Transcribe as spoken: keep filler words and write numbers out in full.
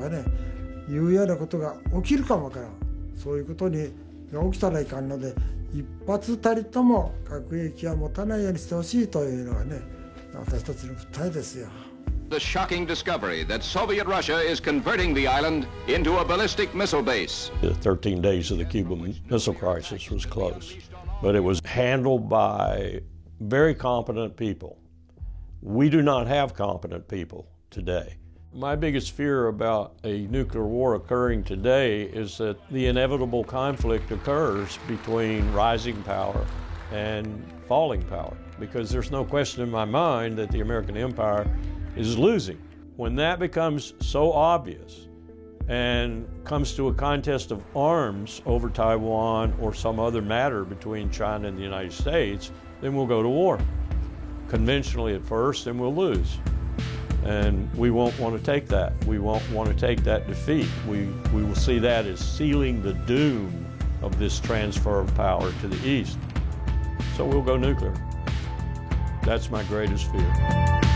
かね、いうようなことが起きるかもわからん。そういうことにが起きたらいかんので、一発たりとも核兵器は持たないようにしてほしいというのがね、私たちの訴えですよ。 The shocking discovery that Soviet Russia is converting the island into a ballistic missile base. The thirteen days of the Cuban Missile Crisis was close, but it was handled by very competent people. We do not have competent people today. My biggest fear about a nuclear war occurring today is that the inevitable conflict occurs between rising power and falling power, because there's no question in my mind that the American empire is losing. When that becomes so obvious and comes to a contest of arms over Taiwan or some other matter between China and the United States, then we'll go to war. Conventionally at first, and we'll lose. And we won't want to take that. We won't want to take that defeat. We, we will see that as sealing the doom of this transfer of power to the East. So we'll go nuclear. That's my greatest fear.